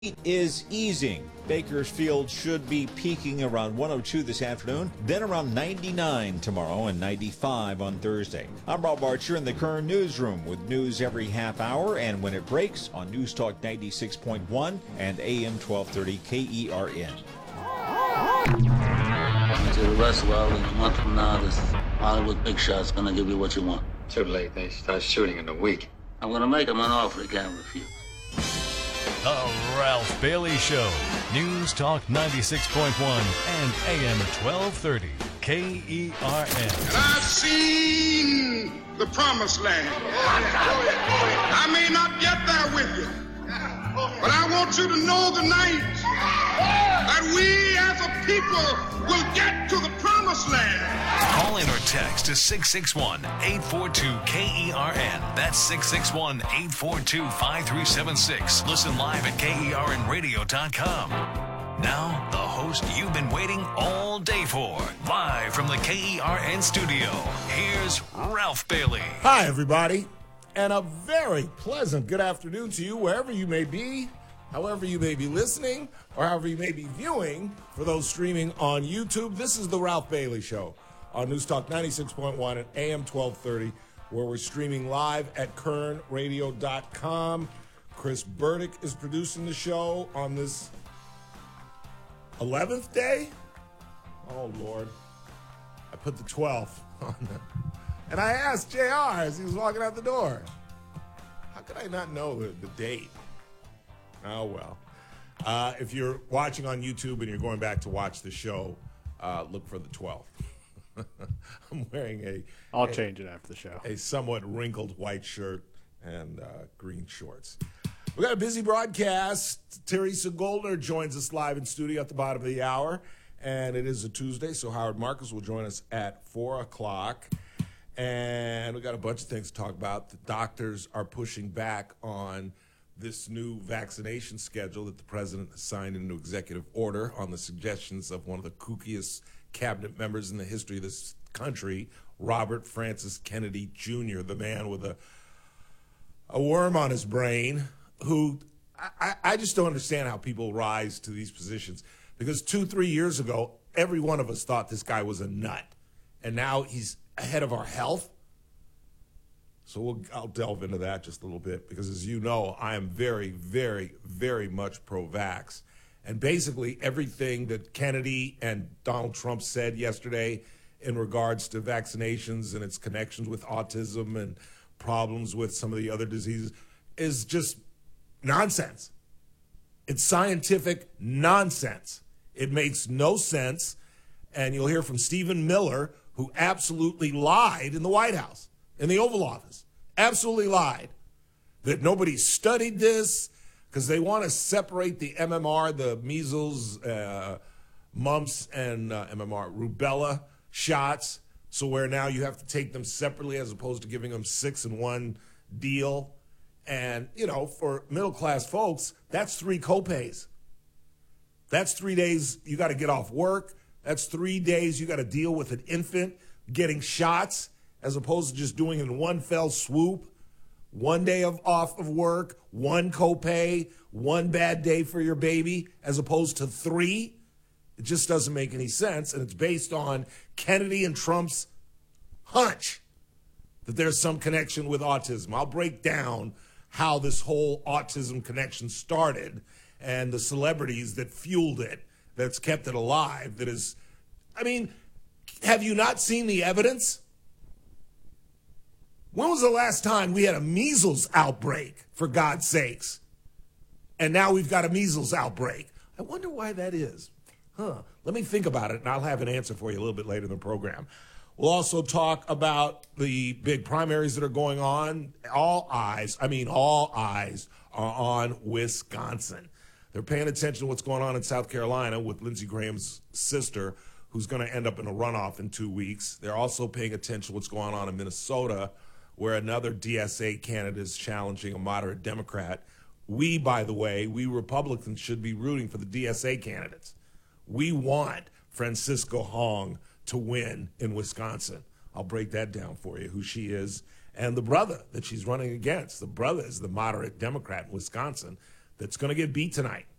Heat is easing. Bakersfield should be peaking around 102 this afternoon, then around 99 tomorrow and 95 on Thursday. I'm Rob Archer in the Kern Newsroom with news every half hour and when it breaks on News Talk 96.1 and AM 1230 KERN. To the rest, well, in a month from now, this Hollywood big shot's gonna give you what you want. Too late. They start shooting in a week. I'm gonna make him an offer he can't refuse. The Ralph Bailey Show. News Talk 96.1 and AM 1230. KERN. And I've seen the promised land. I may not get there with you, but I want you to know tonight that we as a people will get to the promised land. Call in or text to 661-842-KERN. That's 661-842-5376. Listen live at KERNradio.com. Now, the host you've been waiting all day for. Live from the KERN studio, here's Ralph Bailey. Hi, everybody, and a very pleasant good afternoon to you wherever you may be, however you may be listening, or however you may be viewing. For those streaming on YouTube, this is the Ralph Bailey Show on News Talk 96.1 and AM 1230, where we're streaming live at KERNradio.com. Chris Burdick is producing the show on this 11th day? Oh, Lord. I put the 12th on there. And I asked JR as he was walking out the door, how could I not know the date? Oh, well. If you're watching on YouTube and you're going back to watch the show, look for the 12th. I'm wearing I'll change it after the show. A somewhat wrinkled white shirt and green shorts. We got a busy broadcast. Teresa Goldner joins us live in studio at the bottom of the hour, and it is a Tuesday, so Howard Marcus will join us at 4 o'clock. And we got a bunch of things to talk about. The doctors are pushing back on this new vaccination schedule that the president signed into executive order on the suggestions of one of the kookiest cabinet members in the history of this country, Robert Francis Kennedy Jr., the man with a worm on his brain, who I just don't understand how people rise to these positions. Because 2-3 years ago, every one of us thought this guy was a nut. And now he's ahead of our health. So I'll delve into that just a little bit, because as you know, I am very, very, very much pro-vax. And basically everything that Kennedy and Donald Trump said yesterday in regards to vaccinations and its connections with autism and problems with some of the other diseases is just nonsense. It's scientific nonsense. It makes no sense. And you'll hear from Stephen Miller, who absolutely lied in the White House, in the Oval Office. Absolutely lied. That nobody studied this, because they want to separate the MMR, the measles, mumps, and rubella shots, so where now you have to take them separately as opposed to giving them 6 in one deal. And, you know, for middle-class folks, that's 3 copays. That's 3 days you got to get off work. That's 3 days you got to deal with an infant getting shots as opposed to just doing it in one fell swoop. 1 day off of work, 1 copay, 1 bad day for your baby, as opposed to 3. It just doesn't make any sense, and it's based on Kennedy and Trump's hunch that there's some connection with autism. I'll break down how this whole autism connection started and the celebrities that fueled it, that's kept it alive, that is, I mean, have you not seen the evidence? When was the last time we had a measles outbreak, for God's sakes? And now we've got a measles outbreak. I wonder why that is. Let me think about it, and I'll have an answer for you a little bit later in the program. We'll also talk about the big primaries that are going on. All eyes are on Wisconsin. They're paying attention to what's going on in South Carolina with Lindsey Graham's sister, who's going to end up in a runoff in 2 weeks. They're also paying attention to what's going on in Minnesota, where another DSA candidate is challenging a moderate Democrat. We, by the way, we Republicans should be rooting for the DSA candidates. We want Francisco Hong to win in Wisconsin. I'll break that down for you, who she is, and the brother that she's running against. The brother is the moderate Democrat in Wisconsin that's going to get beat tonight.